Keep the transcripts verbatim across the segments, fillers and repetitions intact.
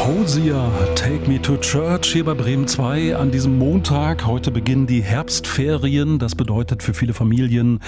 Hosier, Take Me to Church hier bei Bremen zwei an diesem Montag. Heute beginnen die Herbstferien. Das bedeutet für viele Familien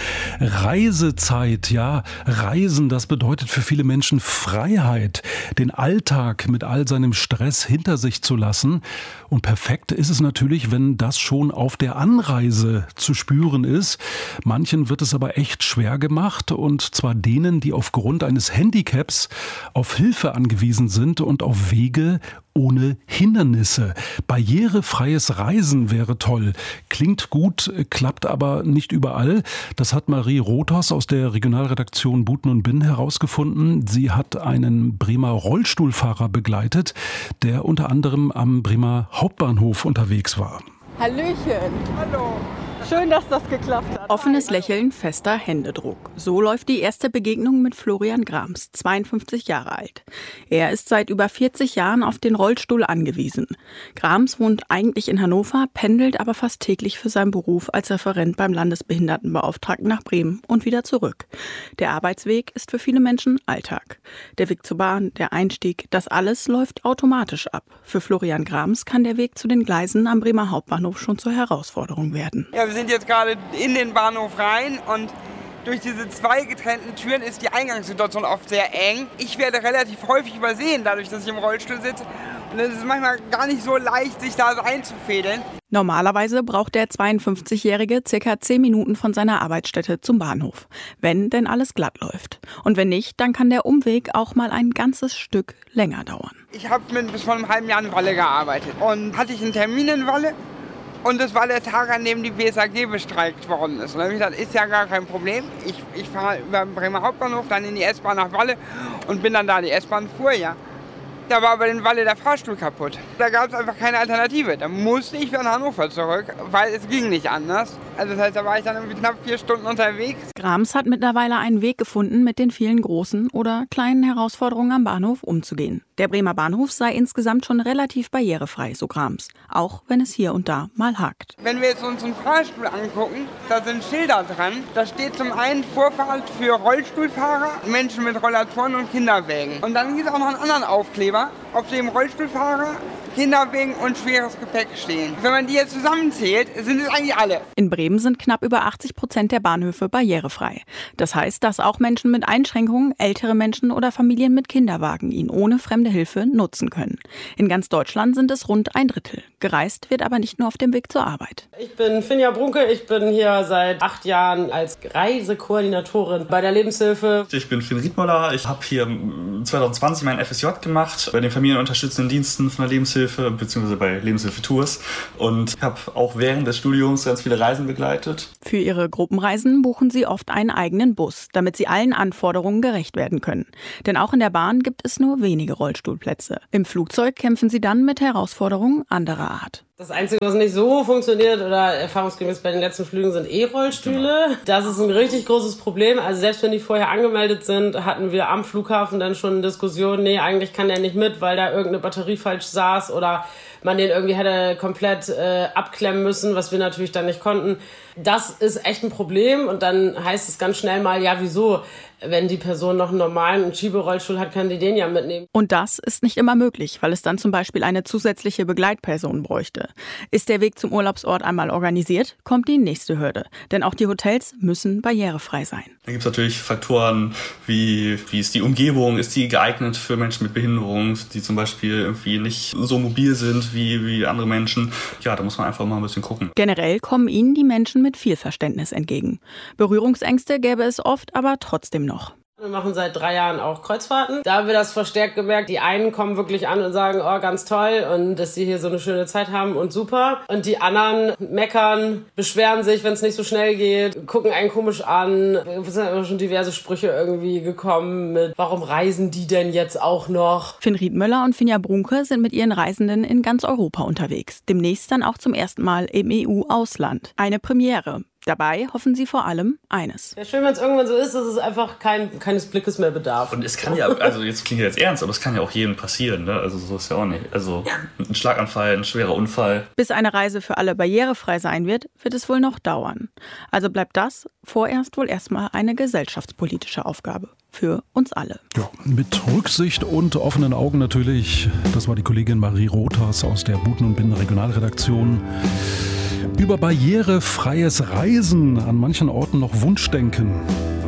Reisezeit. Ja, Reisen, das bedeutet für viele Menschen Freiheit, den Alltag mit all seinem Stress hinter sich zu lassen. Und perfekt ist es natürlich, wenn das schon auf der Anreise zu spüren ist. Manchen wird es aber echt schwer gemacht, und zwar denen, die aufgrund eines Handicaps auf Hilfe angewiesen sind und auf Wege ohne Hindernisse. Barrierefreies Reisen wäre toll. Klingt gut, klappt aber nicht überall. Das hat Marie Rothos aus der Regionalredaktion Buten und Binn herausgefunden. Sie hat einen Bremer Rollstuhlfahrer begleitet, der unter anderem am Bremer Hauptbahnhof unterwegs war. Hallöchen. Hallo. Schön, dass das geklappt hat. Offenes Lächeln, fester Händedruck. So läuft die erste Begegnung mit Florian Grams, zweiundfünfzig Jahre alt. Er ist seit über vierzig Jahren auf den Rollstuhl angewiesen. Grams wohnt eigentlich in Hannover, pendelt aber fast täglich für seinen Beruf als Referent beim Landesbehindertenbeauftragten nach Bremen und wieder zurück. Der Arbeitsweg ist für viele Menschen Alltag. Der Weg zur Bahn, der Einstieg, das alles läuft automatisch ab. Für Florian Grams kann der Weg zu den Gleisen am Bremer Hauptbahnhof schon zur Herausforderung werden. Ja, wir sind jetzt gerade in den Bahnhof rein und durch diese zwei getrennten Türen ist die Eingangssituation oft sehr eng. Ich werde relativ häufig übersehen, dadurch, dass ich im Rollstuhl sitze. Und es ist manchmal gar nicht so leicht, sich da einzufädeln. Normalerweise braucht der zweiundfünfzigjährige circa zehn Minuten von seiner Arbeitsstätte zum Bahnhof, wenn denn alles glatt läuft. Und wenn nicht, dann kann der Umweg auch mal ein ganzes Stück länger dauern. Ich habe bis vor einem halben Jahr in Walle gearbeitet und hatte ich einen Termin in Walle. Und das war der Tag, an dem die B S A G bestreikt worden ist. Und dann habe ich gesagt, ist ja gar kein Problem. Ich, ich fahre über den Bremer Hauptbahnhof, dann in die S-Bahn nach Walle und bin dann da. Die S-Bahn fuhr ja. Da war aber in Walle der Fahrstuhl kaputt. Da gab es einfach keine Alternative. Da musste ich wieder nach Hannover zurück, weil es ging nicht anders. Also das heißt, da war ich dann irgendwie knapp vier Stunden unterwegs. Grams hat mittlerweile einen Weg gefunden, mit den vielen großen oder kleinen Herausforderungen am Bahnhof umzugehen. Der Bremer Bahnhof sei insgesamt schon relativ barrierefrei, so Grams. Auch wenn es hier und da mal hakt. Wenn wir jetzt uns einen Fahrstuhl angucken, da sind Schilder dran. Da steht zum einen Vorfahrt für Rollstuhlfahrer, Menschen mit Rollatoren und Kinderwägen. Und dann gibt es auch noch einen anderen Aufkleber, auf dem Rollstuhlfahrer, Kinderwegen und schweres Gepäck stehen. Wenn man die jetzt zusammenzählt, sind es eigentlich alle. In Bremen sind knapp über achtzig Prozent der Bahnhöfe barrierefrei. Das heißt, dass auch Menschen mit Einschränkungen, ältere Menschen oder Familien mit Kinderwagen ihn ohne fremde Hilfe nutzen können. In ganz Deutschland sind es rund ein Drittel. Gereist wird aber nicht nur auf dem Weg zur Arbeit. Ich bin Finja Brunke, ich bin hier seit acht Jahren als Reisekoordinatorin bei der Lebenshilfe. Ich bin Finn Riedmüller, ich habe hier zwanzig zwanzig mein F S J gemacht bei den familienunterstützenden Diensten von der Lebenshilfe. Beziehungsweise bei Lebenshilfe Tours, und habe auch während des Studiums ganz viele Reisen begleitet. Für ihre Gruppenreisen buchen sie oft einen eigenen Bus, damit sie allen Anforderungen gerecht werden können. Denn auch in der Bahn gibt es nur wenige Rollstuhlplätze. Im Flugzeug kämpfen sie dann mit Herausforderungen anderer Art. Das Einzige, was nicht so funktioniert oder erfahrungsgemäß bei den letzten Flügen, sind E-Rollstühle. Das ist ein richtig großes Problem. Also selbst wenn die vorher angemeldet sind, hatten wir am Flughafen dann schon eine Diskussion, nee, eigentlich kann der nicht mit, weil da irgendeine Batterie falsch saß oder man den irgendwie hätte komplett äh, abklemmen müssen, was wir natürlich dann nicht konnten. Das ist echt ein Problem, und dann heißt es ganz schnell mal, ja wieso, wenn die Person noch einen normalen Schieberollstuhl hat, kann die den ja mitnehmen. Und das ist nicht immer möglich, weil es dann zum Beispiel eine zusätzliche Begleitperson bräuchte. Ist der Weg zum Urlaubsort einmal organisiert, kommt die nächste Hürde. Denn auch die Hotels müssen barrierefrei sein. Da gibt es natürlich Faktoren wie, wie ist die Umgebung, ist die geeignet für Menschen mit Behinderung, die zum Beispiel irgendwie nicht so mobil sind wie, wie andere Menschen. Ja, da muss man einfach mal ein bisschen gucken. Generell kommen ihnen die Menschen mit viel Verständnis entgegen. Berührungsängste gäbe es oft, aber trotzdem noch. Wir machen seit drei Jahren auch Kreuzfahrten. Da haben wir das verstärkt gemerkt. Die einen kommen wirklich an und sagen, oh, ganz toll, und dass sie hier so eine schöne Zeit haben und super. Und die anderen meckern, beschweren sich, wenn es nicht so schnell geht, gucken einen komisch an. Es sind immer schon diverse Sprüche irgendwie gekommen mit, warum reisen die denn jetzt auch noch? Finn Riedmüller und Finja Brunke sind mit ihren Reisenden in ganz Europa unterwegs. Demnächst dann auch zum ersten Mal im E U-Ausland. Eine Premiere. Dabei hoffen sie vor allem eines. Ja, schön, wenn es irgendwann so ist, dass es einfach kein, keines Blickes mehr bedarf. Und es kann ja, also jetzt klingt ja jetzt ernst, aber es kann ja auch jedem passieren, ne? Also so ist ja auch nicht. Also ein Schlaganfall, ein schwerer Unfall. Bis eine Reise für alle barrierefrei sein wird, wird es wohl noch dauern. Also bleibt das vorerst wohl erstmal eine gesellschaftspolitische Aufgabe. Für uns alle. Ja, mit Rücksicht und offenen Augen natürlich. Das war die Kollegin Marie Rothas aus der Buten und Binnen Regionalredaktion. Über barrierefreies Reisen, an manchen Orten noch Wunschdenken.